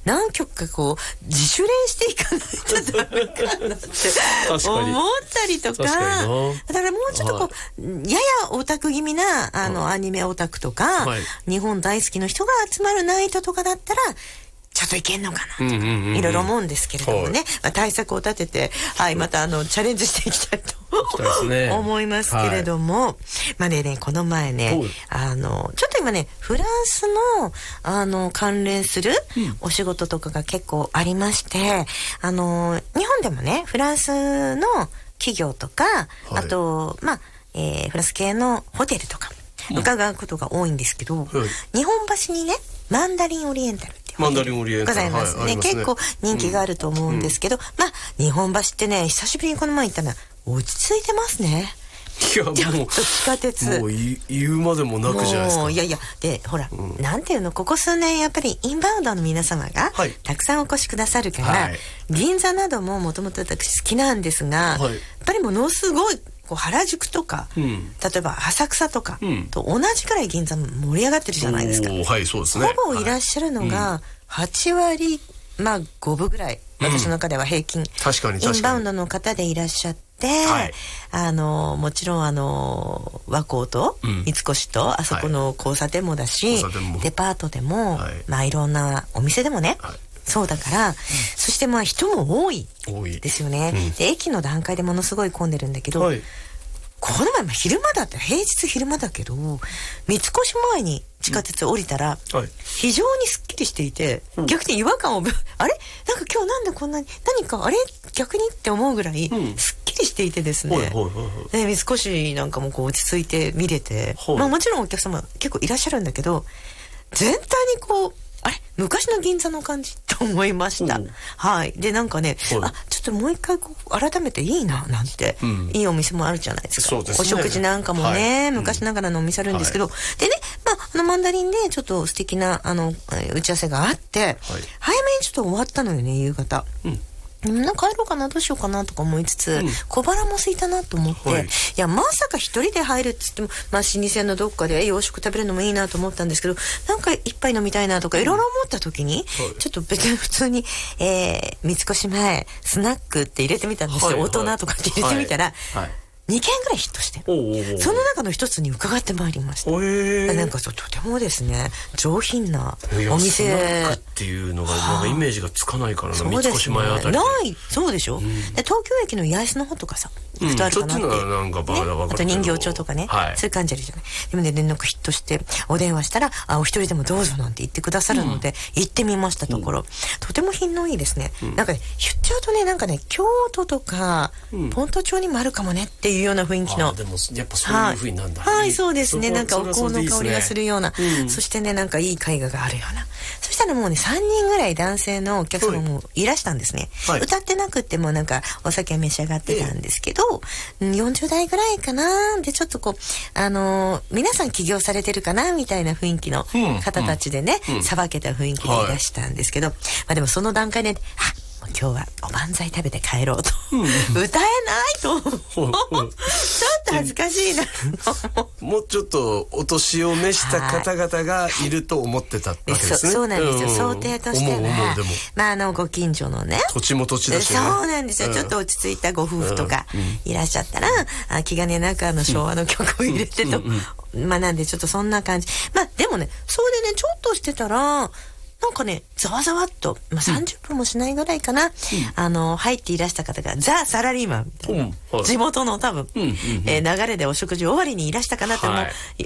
何曲かこう自主練していかないとダメかなって思ったりとか、だからもうちょっとこうややオタク気味なアニメオタクとか、日本大好きの人が集まるナイトとかだったらちょっといけんのかなとか、いろいろ思うんですけれどもね、対策を立てて、またチャレンジしていきたいと思いますけれども、まあね、この前ね、ちょっと今ね、フランスの関連するお仕事とかが結構ありまして、日本でもね、フランスの企業とか、あとフランス系のホテルとか伺うことが多いんですけど、日本橋にね、マンダリンオリエンタルございますね。結構人気があると思うんですけど、日本橋ってね、久しぶりにこの前行ったら落ち着いてますね。 いやもうちょっと地下鉄もう言うまでもなくじゃないですか。 いやでほら、なんていうの、ここ数年やっぱりインバウンドの皆様がたくさんお越しくださるから、銀座などももともと私好きなんですが、やっぱりものすごい原宿とか、例えば浅草とかと同じくらい銀座盛り上がってるじゃないですか。 そうですね。 ほぼいらっしゃるのが8割、5分ぐらい、私の中では平均、インバウンドの方でいらっしゃって、もちろん和光と三越とあそこの交差点もだし、デパートでも、いろんなお店でもね、そうだから、そして人も多いですよね。で、駅の段階でものすごい混んでるんだけど、この前昼間だった、平日昼間だけど、三越前に地下鉄降りたら、非常にすっきりしていて、逆に違和感をあれなんか今日なんでこんなに何かあれ逆にって思うぐらいすっきりしていてですね、三越なんかもこう落ち着いて見れて、もちろんお客様結構いらっしゃるんだけど、全体にこうあれ昔の銀座の感じと思いました。でなんかね、ちょっともう一回改めていいななんて、いいお店もあるじゃないですか。お食事なんかもね、昔ながらのお店あるんですけど、でね、マンダリンでちょっと素敵な打ち合わせがあって、早めにちょっと終わったのよね、夕方。なんか帰ろうかな、どうしようかなとか思いつつ、小腹も空いたなと思って、いやまさか一人で入るって言っても、老舗のどっかで洋食食べるのもいいなと思ったんですけど、なんか一杯飲みたいなとかいろいろ思った時に、ちょっと別に普通に、三越前スナックって入れてみたんですよ。大人とかって入れてみたら、2軒ぐらいヒットして、その中の一つに伺ってまいりました。なんかとてもですね、上品なお店。 スナックっていうのがなんかイメージがつかないからな、三越前あたりで。 そうでしょ。で東京駅の八重洲の方とかさ、行くとあるかなって。あと人形町とかね、そういう感じあるじゃない。でもね、連絡ヒットしてお電話したら、お一人でもどうぞなんて言ってくださるので、行ってみましたところ、とても品のいいですね。なんかね、言っちゃうとね、なんかね、京都とかポント町にもあるかもねっていうような雰囲気の。 でもやっぱそういう風になんだ。 そうですね。なんかお香の香りがするような、そしてね、なんかいい絵画があるような。そしたらもうね、3人ぐらい男性のお客様もいらしたんですね。歌ってなくってもなんかお酒召し上がってたんですけど、40代ぐらいかな。でちょっとこう皆さん起業されてるかなみたいな雰囲気の方たちでね、さばけた雰囲気でいらしたんですけど、でもその段階で今日はおばんざい食べて帰ろうと、歌えないとちょっと恥ずかしいなもうちょっとお年を召した方々がいると思ってたわけですね。 そうなんですよ。想定としてはご近所のね、 土地も土地だしね。 そうなんですよ。ちょっと落ち着いたご夫婦とかいらっしゃったら、気兼ねなく昭和の曲を入れてと、なんでちょっとそんな感じ。でもね、それでね、ちょっとしてたらなんかね、ざわざわっと、30分もしないぐらいかな、入っていらした方がザ・サラリーマンみたいな、地元の多分、流れでお食事終わりにいらしたかなって、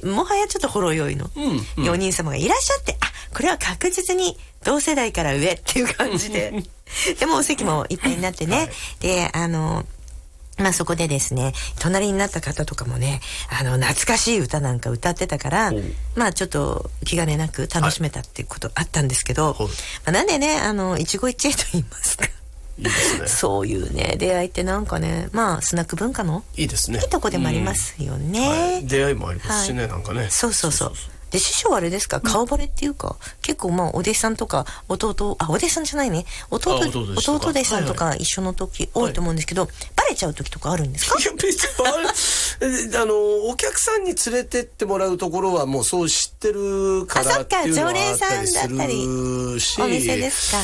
もはやちょっとほろ酔いの4人様がいらっしゃって、これは確実に同世代から上っていう感じででもお席もいっぱいになってね、でそこでですね、隣になった方とかもね、懐かしい歌なんか歌ってたから、ちょっと気兼ねなく楽しめたっていうことあったんですけど、なんでね、一期一会と言いますか。いいですね。そういうね、出会いってなんかね、スナック文化のいいですね。いいとこでもありますよね。 出会いもありますしね、なんかね。 そう。で師匠はあれですか、顔バレっていうか、結構お弟子さんとかお弟さんじゃないね、弟弟子さんとか一緒の時多いと思うんですけど、バレちゃう時とかあるんですか？ いや別にお客さんに連れてってもらうところはもうそう知ってるからっていうのはあったりするし、 お店ですか。